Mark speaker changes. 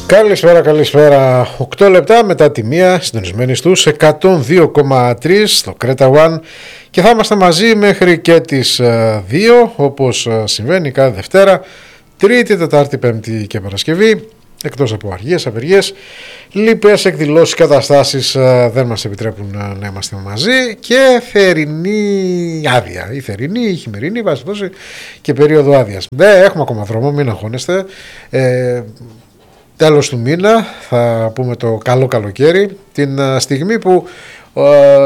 Speaker 1: Καλησπέρα. 8 λεπτά μετά τη μία, συντονισμένοι στους 102,3 στο Creta One και θα είμαστε μαζί μέχρι και τις 2, όπως συμβαίνει κάθε Δευτέρα, Τρίτη, Τετάρτη, Πέμπτη και Παρασκευή. Εκτός από αργίες, απεργίες, λοιπές εκδηλώσεις, καταστάσεις δεν μας επιτρέπουν να είμαστε μαζί και θερινή άδεια. Η θερινή, η χειμερινή, βάση δόση και περίοδο άδειας. Δεν έχουμε ακόμα δρόμο, μην αγχώνεστε. Τέλος του μήνα θα πούμε το καλό καλοκαίρι, την στιγμή που